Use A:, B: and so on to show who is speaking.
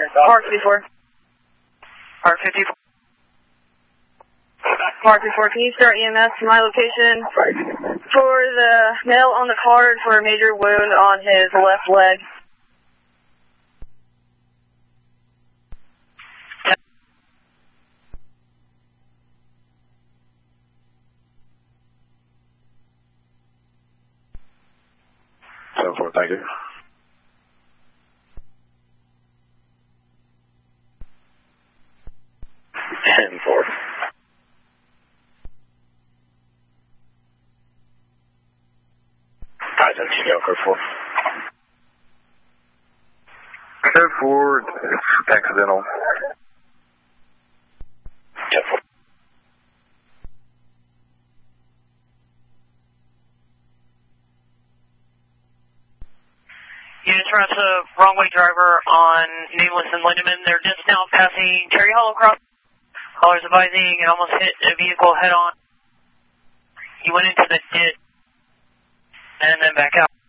A: Park 54. Park 54. Park 54, can you start EMS to my location for the male on the card for a major wound on his left leg?
B: So forth, thank you. 10-4. Code 4.
C: Code 4, it's accidental.
B: 10-4.
A: Units are out to wrong way driver on Nameless and Lindemann. They're just now passing Cherry Hollow Cross. Callers advising and almost hit a vehicle head on. He went into the ditch and then back out.